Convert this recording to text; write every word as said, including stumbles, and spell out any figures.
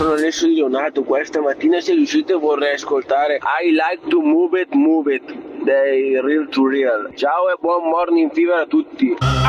sono Alessio Di Donato. Questa mattina, se riuscite, vorrei ascoltare I Like to Move It, Move It dei Real to Real. Ciao e buon morning fever a tutti.